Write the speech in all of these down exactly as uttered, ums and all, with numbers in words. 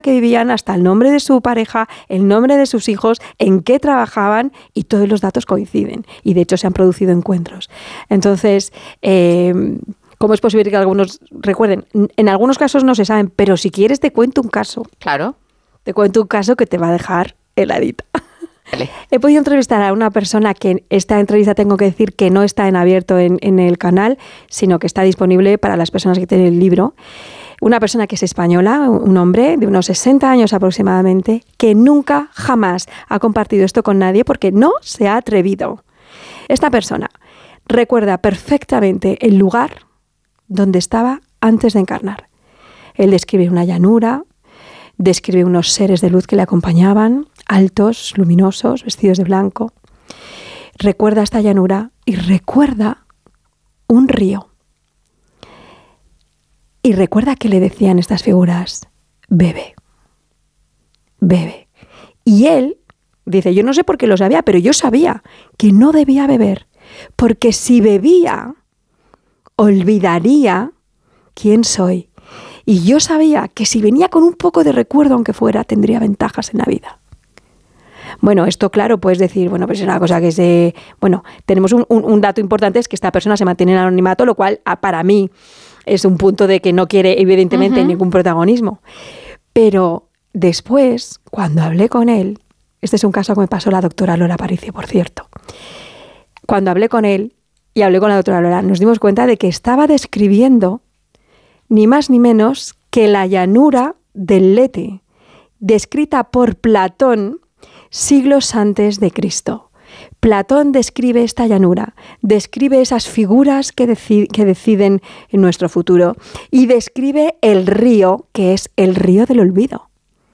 que vivían, hasta el nombre de su pareja, el nombre de sus hijos, en qué trabajaban, y todos los datos coinciden. Y de hecho se han producido encuentros. Entonces, eh, ¿cómo es posible que algunos recuerden? En algunos casos no se saben, pero si quieres te cuento un caso. Claro. Te cuento un caso que te va a dejar heladita. Vale. He podido entrevistar a una persona que esta entrevista tengo que decir que no está en abierto en, en el canal, sino que está disponible para las personas que tienen el libro. Una persona que es española, un hombre de unos sesenta años aproximadamente, que nunca, jamás ha compartido esto con nadie porque no se ha atrevido. Esta persona recuerda perfectamente el lugar donde estaba antes de encarnar. Él describe una llanura, describe unos seres de luz que le acompañaban, altos, luminosos, vestidos de blanco. Recuerda esta llanura y recuerda un río. Y recuerda que le decían estas figuras, bebe, bebe. Y él dice, yo no sé por qué lo sabía, pero yo sabía que no debía beber, porque si bebía, olvidaría quién soy. Y yo sabía que si venía con un poco de recuerdo, aunque fuera, tendría ventajas en la vida. Bueno, esto claro, puedes decir, bueno, pues es una cosa que se... Bueno, tenemos un, un, un dato importante, es que esta persona se mantiene en el anonimato, lo cual para mí es un punto de que no quiere evidentemente uh-huh. ningún protagonismo. Pero después, cuando hablé con él, este es un caso que me pasó la doctora Lola Aparicio, por cierto. Cuando hablé con él y hablé con la doctora Lola, nos dimos cuenta de que estaba describiendo ni más ni menos que la llanura del Lete, descrita por Platón siglos antes de Cristo. Platón describe esta llanura, describe esas figuras que, deci- que deciden en nuestro futuro y describe el río, que es el río del olvido.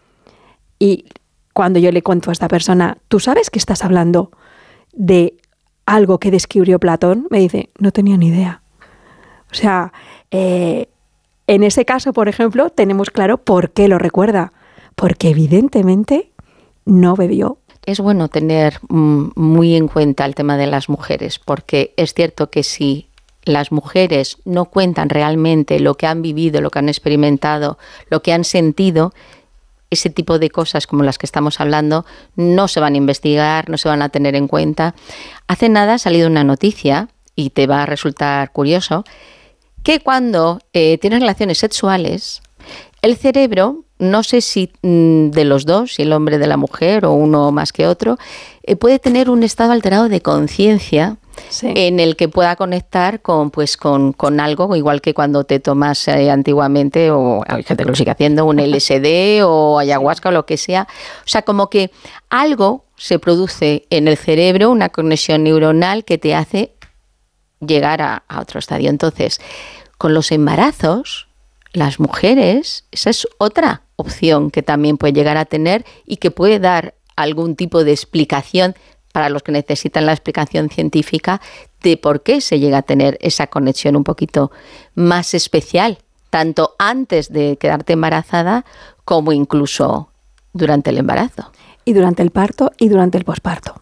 Y cuando yo le cuento a esta persona, ¿tú sabes que estás hablando de algo que describió Platón? Me dice, no tenía ni idea. O sea, eh, en ese caso, por ejemplo, tenemos claro por qué lo recuerda. Porque evidentemente no bebió. Es bueno tener mm, muy en cuenta el tema de las mujeres, porque es cierto que si las mujeres no cuentan realmente lo que han vivido, lo que han experimentado, lo que han sentido, ese tipo de cosas como las que estamos hablando no se van a investigar, no se van a tener en cuenta. Hace nada ha salido una noticia, y te va a resultar curioso, que cuando eh, tienes relaciones sexuales, el cerebro, no sé si mmm, de los dos, si el hombre de la mujer o uno más que otro, eh, puede tener un estado alterado de conciencia sí. en el que pueda conectar con, pues, con, con algo, igual que cuando te tomas eh, antiguamente, o hay gente que lo sigue haciendo, un L S D o ayahuasca sí. o lo que sea. O sea, como que algo se produce en el cerebro, una conexión neuronal que te hace llegar a, a otro estadio. Entonces, con los embarazos, las mujeres, esa es otra opción que también puede llegar a tener y que puede dar algún tipo de explicación para los que necesitan la explicación científica de por qué se llega a tener esa conexión un poquito más especial, tanto antes de quedarte embarazada como incluso durante el embarazo. Y durante el parto y durante el posparto.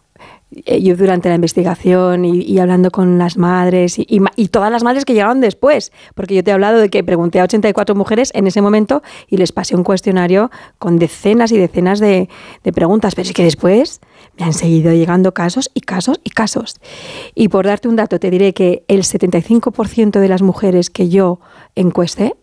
Yo durante la investigación y, y hablando con las madres y, y, y todas las madres que llegaron después, porque yo te he hablado de que pregunté a ochenta y cuatro mujeres en ese momento y les pasé un cuestionario con decenas y decenas de, de preguntas, pero es que después me han seguido llegando casos y casos y casos. Y por darte un dato, te diré que el setenta y cinco por ciento de las mujeres que yo encuesté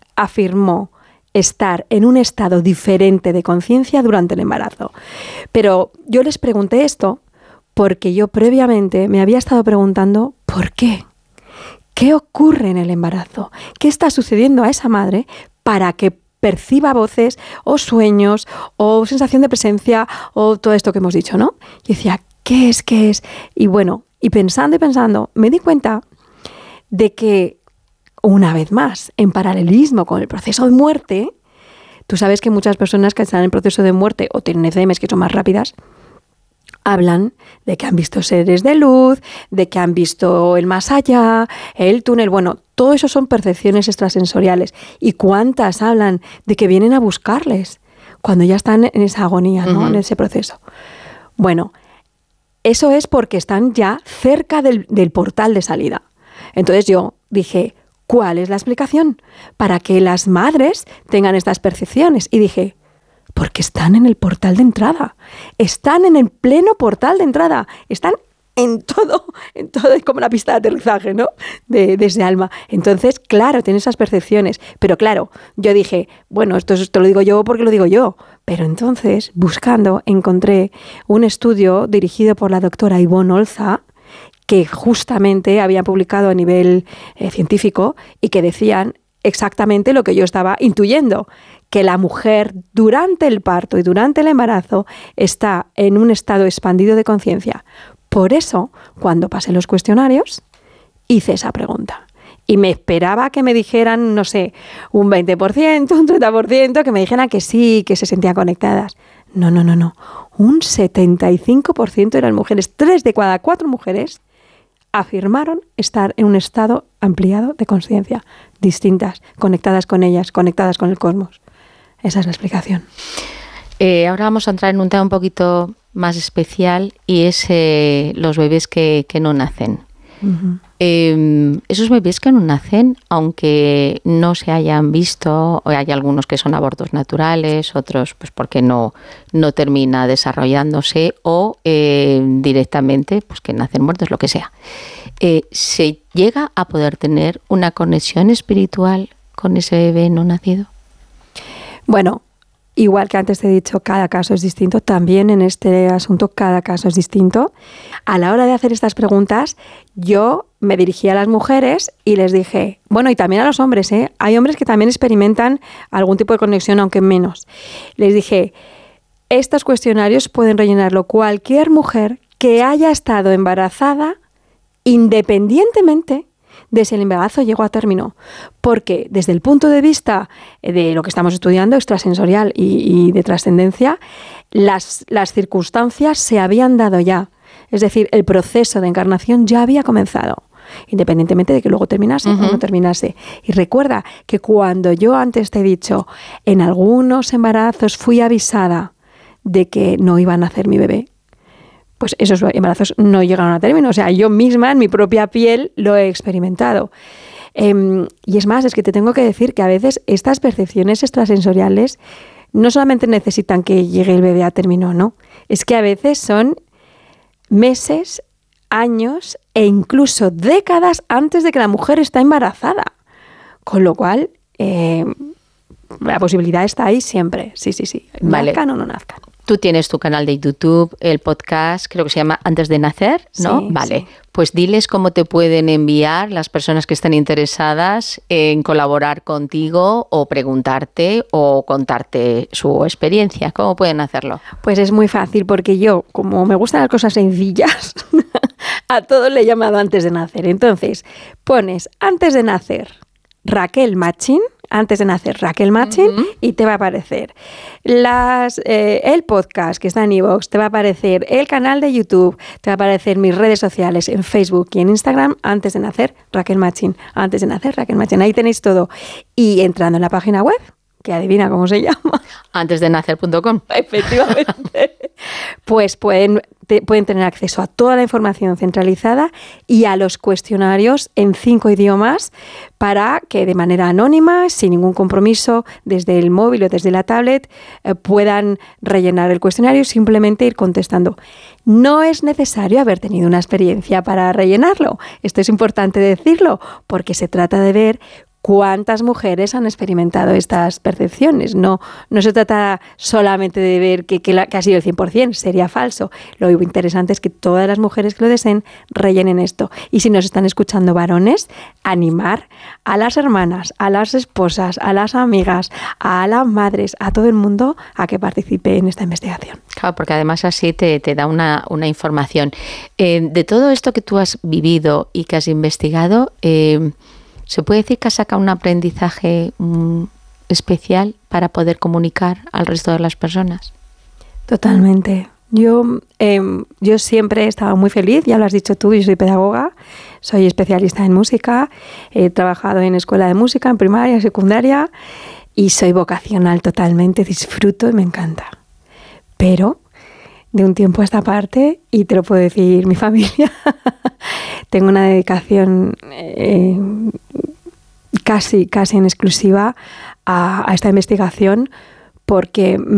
afirmó estar en un estado diferente de conciencia durante el embarazo. Pero yo les pregunté esto porque yo previamente me había estado preguntando ¿por qué? ¿Qué ocurre en el embarazo? ¿Qué está sucediendo a esa madre para que perciba voces o sueños o sensación de presencia o todo esto que hemos dicho, ¿no? Y decía, ¿qué es? ¿Qué es? Y bueno, y pensando y pensando, me di cuenta de que, una vez más, en paralelismo con el proceso de muerte, tú sabes que muchas personas que están en proceso de muerte o tienen E C Ms que son más rápidas, hablan de que han visto seres de luz, de que han visto el más allá, el túnel, bueno, todo eso son percepciones extrasensoriales. ¿Y cuántas hablan de que vienen a buscarles cuando ya están en esa agonía, ¿no? Uh-huh. En ese proceso. Bueno, eso es porque están ya cerca del, del portal de salida. Entonces yo dije, ¿cuál es la explicación para que las madres tengan estas percepciones? Y dije, Porque están en el portal de entrada, están en el pleno portal de entrada, están en todo, en todo, es como la pista de aterrizaje, ¿no? De, de ese alma. Entonces, claro, tiene esas percepciones. Pero claro, yo dije, bueno, esto, esto lo digo yo porque lo digo yo. Pero entonces, buscando, encontré un estudio dirigido por la doctora Ivonne Olza, que justamente habían publicado a nivel eh, científico y que decían exactamente lo que yo estaba intuyendo, que la mujer durante el parto y durante el embarazo está en un estado expandido de conciencia. Por eso, cuando pasé los cuestionarios, hice esa pregunta. Y me esperaba que me dijeran, no sé, un veinte por ciento, un treinta por ciento, que me dijeran que sí, que se sentían conectadas. No, no, no, no. Un setenta y cinco por ciento eran mujeres. Tres de cada cuatro mujeres afirmaron estar en un estado ampliado de conciencia, distintas, conectadas con ellas, conectadas con el cosmos. Esa es la explicación. Eh, ahora vamos a entrar en un tema un poquito más especial y es eh, los bebés que, que no nacen. Uh-huh. Eh, esos bebés que no nacen, aunque no se hayan visto, hay algunos que son abortos naturales, otros pues porque no, no termina desarrollándose o eh, directamente pues que nacen muertos, lo que sea. Eh, ¿Se llega a poder tener una conexión espiritual con ese bebé no nacido? Bueno, igual que antes te he dicho, cada caso es distinto. También en este asunto cada caso es distinto. A la hora de hacer estas preguntas, yo me dirigí a las mujeres y les dije, bueno, y también a los hombres, ¿eh? Hay hombres que también experimentan algún tipo de conexión, aunque menos. Les dije, estos cuestionarios pueden rellenarlo cualquier mujer que haya estado embarazada independientemente de si el embarazo llegó a término, porque desde el punto de vista de lo que estamos estudiando, extrasensorial y, y de trascendencia, las, las circunstancias se habían dado ya. Es decir, el proceso de encarnación ya había comenzado, independientemente de que luego terminase uh-huh. o no terminase. Y recuerda que cuando yo antes te he dicho, en algunos embarazos fui avisada de que no iba a nacer mi bebé, pues esos embarazos no llegaron a término. O sea, yo misma en mi propia piel lo he experimentado. Eh, y es más, es que te tengo que decir que a veces estas percepciones extrasensoriales no solamente necesitan que llegue el bebé a término, no. Es que a veces son meses, años e incluso décadas antes de que la mujer está embarazada. Con lo cual, eh, la posibilidad está ahí siempre. Sí, sí, sí. Vale. Nazcan o no nazcan. Tú tienes tu canal de YouTube, el podcast, creo que se llama Antes de Nacer, ¿no? Sí, vale, sí. Pues diles cómo te pueden enviar las personas que estén interesadas en colaborar contigo o preguntarte o contarte su experiencia. ¿Cómo pueden hacerlo? Pues es muy fácil porque yo, como me gustan las cosas sencillas, a todos le he llamado Antes de Nacer. Entonces, pones Antes de Nacer Raquel Machín, antes de nacer Raquel Machín, uh-huh. y te va a aparecer las, eh, el podcast que está en iVoox, te va a aparecer el canal de YouTube, te va a aparecer mis redes sociales en Facebook y en Instagram, Antes de Nacer Raquel Machín, Antes de Nacer Raquel Machín, ahí tenéis todo. Y entrando en la página web, que adivina cómo se llama. antes de nacer punto com. Efectivamente. Pues pueden, te, pueden tener acceso a toda la información centralizada y a los cuestionarios en cinco idiomas para que de manera anónima, sin ningún compromiso, desde el móvil o desde la tablet, eh, puedan rellenar el cuestionario y simplemente ir contestando. No es necesario haber tenido una experiencia para rellenarlo. Esto es importante decirlo, porque se trata de ver cuántas mujeres han experimentado estas percepciones. No, no se trata solamente de ver que, que, la, que ha sido el cien por ciento, sería falso. Lo interesante es que todas las mujeres que lo deseen rellenen esto. Y si nos están escuchando varones, animar a las hermanas, a las esposas, a las amigas, a las madres, a todo el mundo a que participe en esta investigación. Claro, porque además así te, te da una, una información. Eh, de todo esto que tú has vivido y que has investigado, eh, ¿se puede decir que has sacado un aprendizaje um, especial para poder comunicar al resto de las personas? Totalmente. Yo, eh, yo siempre he estado muy feliz, ya lo has dicho tú, yo soy pedagoga, soy especialista en música, he trabajado en escuela de música, en primaria, secundaria, y soy vocacional totalmente, disfruto y me encanta. Pero de un tiempo a esta parte, y te lo puedo decir mi familia, tengo una dedicación eh, casi, casi en exclusiva a, a esta investigación, porque